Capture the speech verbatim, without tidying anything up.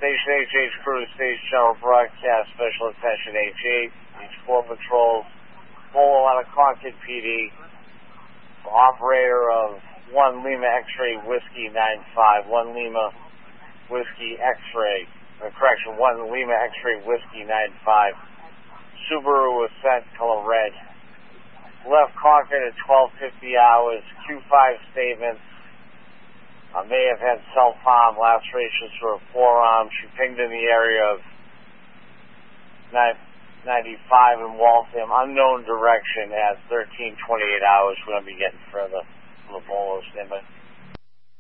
Station H H crew, Station General Broadcast, Special Attention H eight, each four patrols, Polo out of Concord P D, operator of one Lima X-Ray Whiskey nine five, one Lima Whiskey X-Ray, uh, correction, one Lima X-Ray Whiskey nine five, Subaru Ascent, color red. Left Concord at twelve fifty hours, Q five statements. I may have had self-harm, lacerations to her forearm. She pinged in the area of ninety-five in Waltham. Unknown direction at thirteen twenty-eight hours. We're going to be getting further from the Bolo statement.